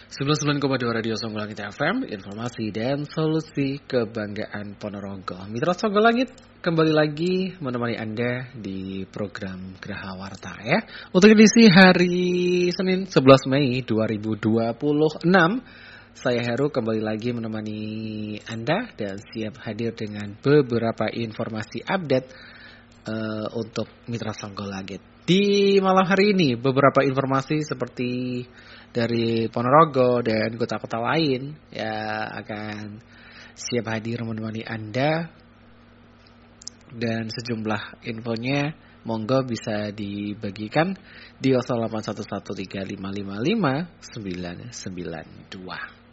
99,2 Radio Songgolangit FM, informasi dan solusi kebanggaan Ponorogo. Mitra Songgolangit kembali lagi menemani Anda di program Geraha Warta ya. Untuk edisi hari Senin 11 Mei 2026, saya Heru kembali lagi menemani Anda dan siap hadir dengan beberapa informasi update untuk Mitra Songgolangit. Di malam hari ini beberapa informasi seperti dari Ponorogo dan kota-kota lain ya akan siap hadir menemani Anda, dan sejumlah infonya monggo bisa dibagikan di 081135555992.